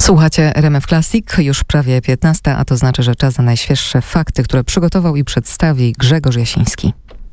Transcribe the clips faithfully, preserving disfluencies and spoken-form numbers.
Słuchacie R M F Classic, już prawie piętnasta, a to znaczy, że czas na najświeższe fakty, które przygotował i przedstawi Grzegorz Jasiński.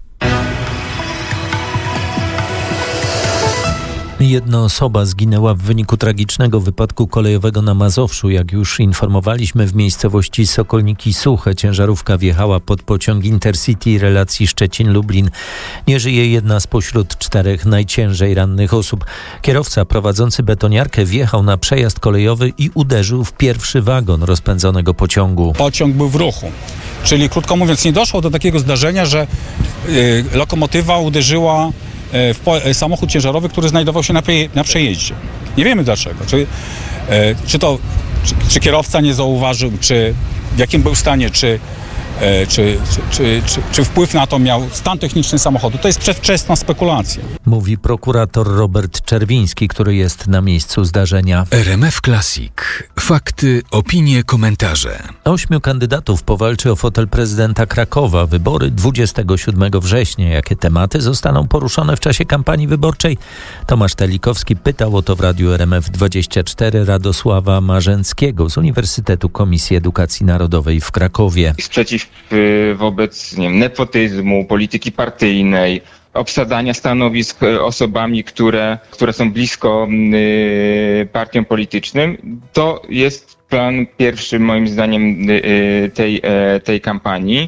Jedna osoba zginęła w wyniku tragicznego wypadku kolejowego na Mazowszu. Jak już informowaliśmy, w miejscowości Sokolniki Suche ciężarówka wjechała pod pociąg Intercity relacji Szczecin-Lublin. Nie żyje jedna spośród czterech najciężej rannych osób. Kierowca prowadzący betoniarkę wjechał na przejazd kolejowy i uderzył w pierwszy wagon rozpędzonego pociągu. Pociąg był w ruchu, czyli krótko mówiąc nie doszło do takiego zdarzenia, że yy, lokomotywa uderzyła w samochód ciężarowy, który znajdował się na, na przejeździe. Nie wiemy dlaczego. Czy, e, czy to czy, czy kierowca nie zauważył, czy w jakim był stanie, czy, e, czy, czy, czy, czy, czy wpływ na to miał stan techniczny samochodu. To jest przedwczesna spekulacja. Mówi prokurator Robert Czerwiński, który jest na miejscu zdarzenia. R M F Classic. Fakty, opinie, komentarze. Ośmiu kandydatów powalczy o fotel prezydenta Krakowa. Wybory dwudziestego siódmego września. Jakie tematy zostaną poruszone w czasie kampanii wyborczej? Tomasz Telikowski pytał o to w Radiu R M F dwadzieścia cztery Radosława Marzęckiego z Uniwersytetu Komisji Edukacji Narodowej w Krakowie. Sprzeciw wobec nie wiem, nepotyzmu, polityki partyjnej, obsadzania stanowisk osobami, które, które są blisko y, partiom politycznym. To jest plan pierwszy moim zdaniem y, tej, y, tej kampanii.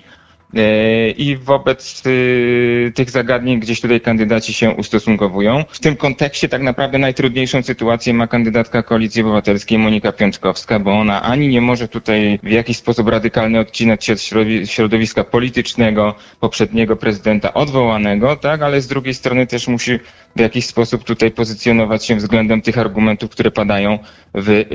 I wobec y, tych zagadnień gdzieś tutaj kandydaci się ustosunkowują. W tym kontekście tak naprawdę najtrudniejszą sytuację ma kandydatka Koalicji Obywatelskiej Monika Piątkowska, bo ona ani nie może tutaj w jakiś sposób radykalny odcinać się od środowiska politycznego poprzedniego prezydenta odwołanego, tak, ale z drugiej strony też musi w jakiś sposób tutaj pozycjonować się względem tych argumentów, które padają w y,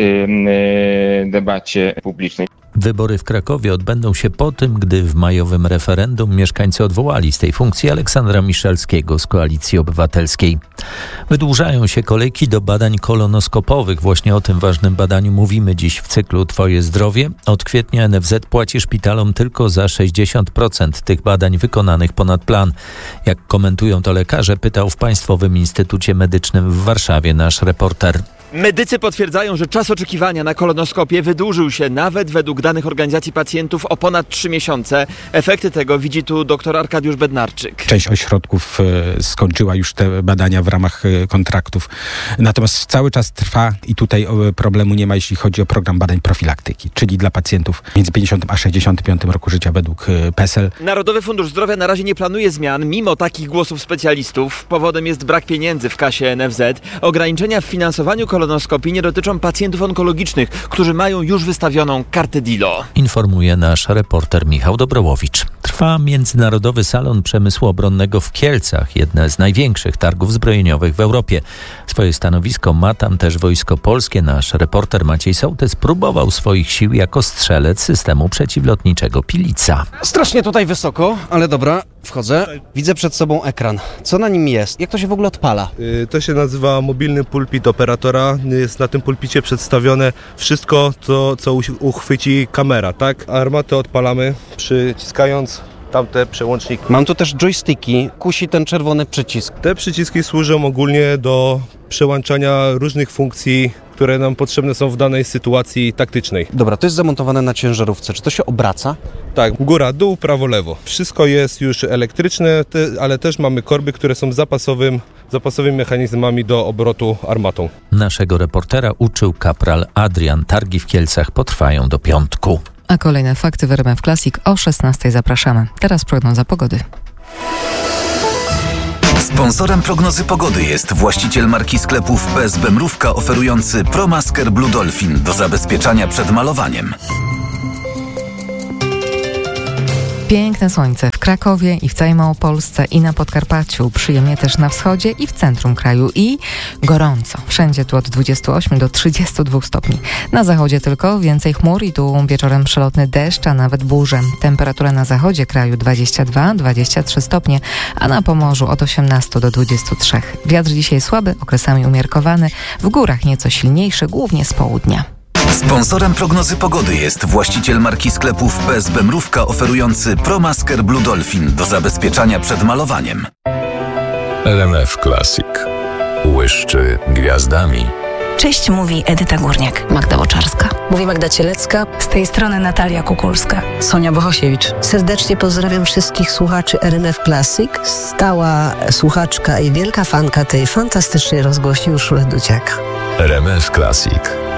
y, debacie publicznej. Wybory w Krakowie odbędą się po tym, gdy w majowym referendum mieszkańcy odwołali z tej funkcji Aleksandra Miszalskiego z Koalicji Obywatelskiej. Wydłużają się kolejki do badań kolonoskopowych. Właśnie o tym ważnym badaniu mówimy dziś w cyklu Twoje zdrowie. Od kwietnia N F Z płaci szpitalom tylko za sześćdziesiąt procent tych badań wykonanych ponad plan. Jak komentują to lekarze, pytał w Państwowym Instytucie Medycznym w Warszawie nasz reporter. Medycy potwierdzają, że czas oczekiwania na kolonoskopię wydłużył się nawet według danych organizacji pacjentów o ponad trzy miesiące. Efekty tego widzi tu dr Arkadiusz Bednarczyk. Część ośrodków e, skończyła już te badania w ramach e, kontraktów. Natomiast cały czas trwa i tutaj e, problemu nie ma, jeśli chodzi o program badań profilaktyki, czyli dla pacjentów między pięćdziesiątym a sześćdziesiątym piątym roku życia według e, P E S E L. Narodowy Fundusz Zdrowia na razie nie planuje zmian, mimo takich głosów specjalistów. Powodem jest brak pieniędzy w kasie N F Z. Ograniczenia w finansowaniu kolonoskopii nie dotyczą pacjentów onkologicznych, którzy mają już wystawioną kartę D I L O. Informuje nasz reporter Michał Dobrołowicz. Trwa Międzynarodowy Salon Przemysłu Obronnego w Kielcach, jedne z największych targów zbrojeniowych w Europie. Swoje stanowisko ma tam też Wojsko Polskie. Nasz reporter Maciej Sołtys próbował swoich sił jako strzelec systemu przeciwlotniczego Pilica. Strasznie tutaj wysoko, ale dobra, wchodzę. Widzę przed sobą ekran. Co na nim jest? Jak to się w ogóle odpala? Yy, to się nazywa mobilny pulpit operatora. Jest na tym pulpicie przedstawione wszystko, co, co uchwyci kamera, tak? Armatę odpalamy, przyciskając tamte przełączniki. Mam tu też joysticki. Kusi ten czerwony przycisk. Te przyciski służą ogólnie do przełączania różnych funkcji, które nam potrzebne są w danej sytuacji taktycznej. Dobra, to jest zamontowane na ciężarówce. Czy to się obraca? Tak, góra, dół, prawo, lewo. Wszystko jest już elektryczne, ale też mamy korby, które są zapasowym, zapasowymi mechanizmami do obrotu armatą. Naszego reportera uczył kapral Adrian. Targi w Kielcach potrwają do piątku. A kolejne fakty w R M F Classic o szesnastej zapraszamy. Teraz prognoza pogody. Sponsorem prognozy pogody jest właściciel marki sklepów P S B Mrówka oferujący ProMasker Blue Dolphin do zabezpieczania przed malowaniem. Piękne słońce w Krakowie i w całej Małopolsce i na Podkarpaciu. Przyjemnie też na wschodzie i w centrum kraju. I gorąco. Wszędzie tu od dwudziestu ośmiu do trzydziestu dwóch stopni. Na zachodzie tylko więcej chmur i tu wieczorem przelotny deszcz, a nawet burze. Temperatura na zachodzie kraju dwadzieścia dwa do dwudziestu trzech stopni, a na Pomorzu od osiemnastu do dwudziestu trzech. Wiatr dzisiaj słaby, okresami umiarkowany. W górach nieco silniejszy, głównie z południa. Sponsorem prognozy pogody jest właściciel marki sklepów P S B Mrówka oferujący ProMasker Blue Dolphin do zabezpieczania przed malowaniem. R M F Classic. Błyszczy gwiazdami. Cześć, mówi Edyta Górniak. Magda Łoczarska. Mówi Magda Cielecka. Z tej strony Natalia Kukulska. Sonia Bohosiewicz. Serdecznie pozdrawiam wszystkich słuchaczy R M F Classic. Stała słuchaczka i wielka fanka tej fantastycznej rozgłośni Urszula Dudziaka. R M F Classic.